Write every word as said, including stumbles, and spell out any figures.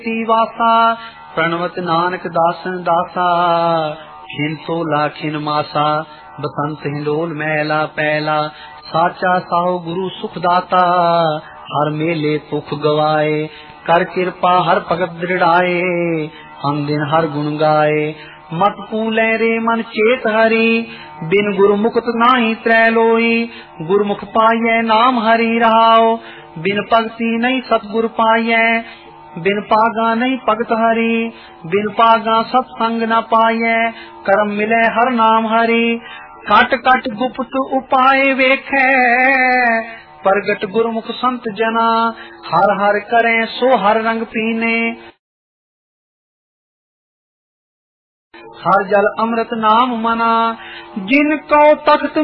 वासा प्रणवत नानक दासन दासा खिन सोला खिन मासा बसंत हिंडोल मैला पैला साचा साहो गुरु सुखदाता हर मेले तुख गवाए कर कृपा हर भगत दृढ़ाए हम दिन हर गुण गाए मत पूले रे मन चेत हरि बिन गुरुमुखत नाही त्रैलोई गुरुमुख पाइये नाम हरि रहाओ बिन भगति नहीं सतगुर पाइये बिन पागा नहीं भगत हरि बिन पागा सत्संग न पाइये करम मिले हर नाम हरि कट कट गुप्त उपाय वेखे प्रगट गुरुमुख संत जना हर हर करें सो हर रंग पीने हर जल अमृत नाम मना जिनको तख्त